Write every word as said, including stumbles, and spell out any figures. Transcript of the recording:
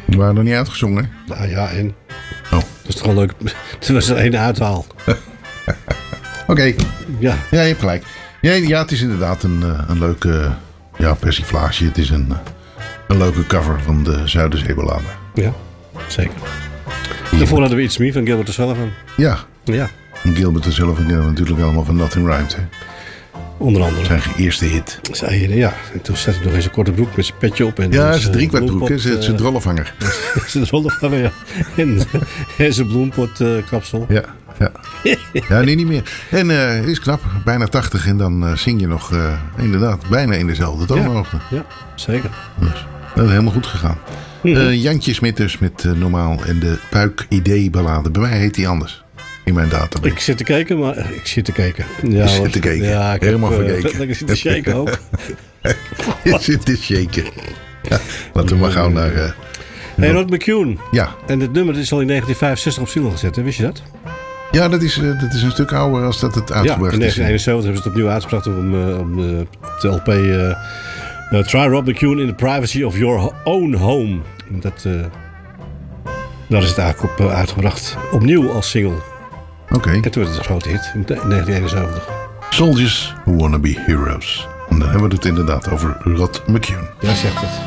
We waren nog niet uitgezongen, hè? Nou ja, en... Oh. Dat is toch wel leuk. Het was er één uithaal. Oké. Okay. Ja. Ja, je hebt gelijk. Ja, ja, het is inderdaad een, een leuke ja, persiflage. Het is een, een leuke cover van de Zuiderzeeballade. Ja, zeker. Daarvoor hadden we It's Me van Gilbert Sullivan. Ja. Ja. En Gilbert Sullivan kennen we natuurlijk allemaal van Nothing Rhymes, hè? Onder andere. Zijn eerste hit. Ja, en toen zette hij nog in zijn korte broek met zijn petje op. En ja, zijn, zijn driekwartbroek, hè? Zijn uh, drollevanger. Zijn drollevanger, ja. En, en zijn bloempot uh, kapsel. Ja, ja. Ja, nee, niet meer. En het uh, is knap, bijna tachtig en dan uh, zing je nog uh, inderdaad bijna in dezelfde toonhoogte. Ja, ja, zeker. Dus dat is helemaal goed gegaan. Mm-hmm. Uh, Jantje Smit dus met uh, Normaal en de Puik Idee ballade. Bij mij heet die anders. In mijn database. Ik zit te kijken, maar ik zit te kijken. Ja, je zit te kijken. Ja, ik helemaal heb, vergeken. Uh, ik zit te shaken ook. Je zit te shaken. Ja, laten we maar gauw naar... Uh, hey, Rod McCune. Ja. En dit nummer is al in negentien vijfenzestig op single gezet, hè? Wist je dat? Ja, dat is, uh, dat is een stuk ouder als dat het uitgebracht ja, in is. negentien eenenzeventig hebben ze het opnieuw uitgebracht om, uh, om uh, op de L P... Uh, uh, Try Rod McCune in the privacy of your own home. Dat, uh, dat is het eigenlijk op, uh, uitgebracht. Opnieuw als single. Oké. Okay. En toen werd het een grote hit in negentien eenenzeventig. Soldiers Who Wanna Be Heroes. En dan hebben we het inderdaad over Rod McCune. Jij zegt het.